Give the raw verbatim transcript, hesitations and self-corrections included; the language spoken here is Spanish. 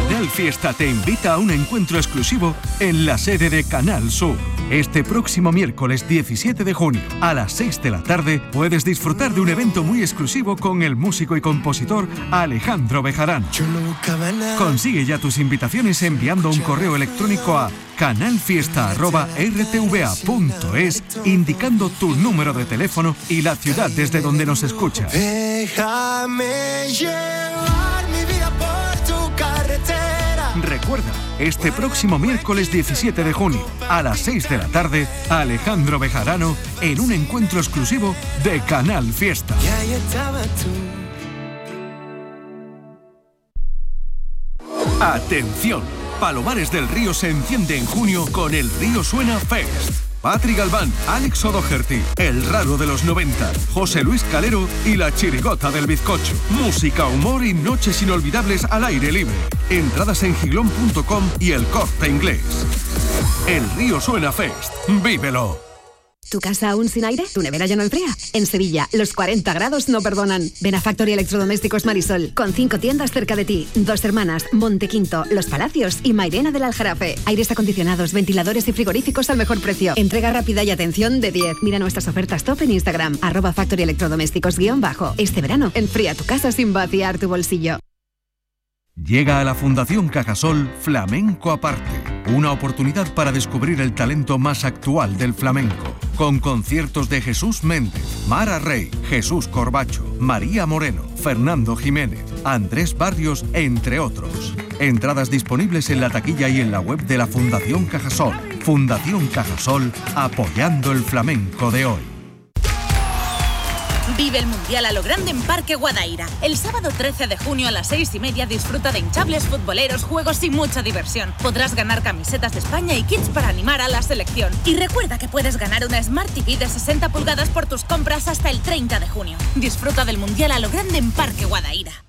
Canal Fiesta te invita a un encuentro exclusivo en la sede de Canal Sur. Este próximo miércoles diecisiete de junio, a las seis de la tarde, puedes disfrutar de un evento muy exclusivo con el músico y compositor Alejandro Bejarano. Consigue ya tus invitaciones enviando un correo electrónico a canalfiesta arroba r t v a punto es, indicando tu número de teléfono y la ciudad desde donde nos escuchas. Déjame llevar mi vida por tu carretera. Recuerda, este próximo miércoles diecisiete de junio, a las seis de la tarde, Alejandro Bejarano en un encuentro exclusivo de Canal Fiesta. Y ahí estaba tú. ¡Atención! Palomares del Río se enciende en junio con el Río Suena Fest. Patri Galván, Alex O'Doherty, El Raro de los noventa, José Luis Calero y La Chirigota del Bizcocho. Música, humor y noches inolvidables al aire libre. Entradas en giglón punto com y El Corte Inglés. El Río Suena Fest. ¡Vívelo! ¿Tu casa aún sin aire? ¿Tu nevera ya no enfría? En Sevilla, los cuarenta grados no perdonan. Ven a Factory Electrodomésticos Marisol, con cinco tiendas cerca de ti. Dos Hermanas, Montequinto, Los Palacios y Mairena del Aljarafe. Aires acondicionados, ventiladores y frigoríficos al mejor precio. Entrega rápida y atención de diez. Mira nuestras ofertas top en Instagram, arroba Factory Electrodomésticos guión bajo. Este verano, enfría tu casa sin vaciar tu bolsillo. Llega a la Fundación Cajasol Flamenco Aparte, una oportunidad para descubrir el talento más actual del flamenco, con conciertos de Jesús Méndez, Mara Rey, Jesús Corbacho, María Moreno, Fernando Jiménez, Andrés Barrios, entre otros. Entradas disponibles en la taquilla y en la web de la Fundación Cajasol. Fundación Cajasol, apoyando el flamenco de hoy. Vive el Mundial a lo grande en Parque Guadaira. El sábado trece de junio a las seis y media disfruta de hinchables, futboleros, juegos y mucha diversión. Podrás ganar camisetas de España y kits para animar a la selección. Y recuerda que puedes ganar una Smart T V de sesenta pulgadas por tus compras hasta el treinta de junio. Disfruta del Mundial a lo grande en Parque Guadaira.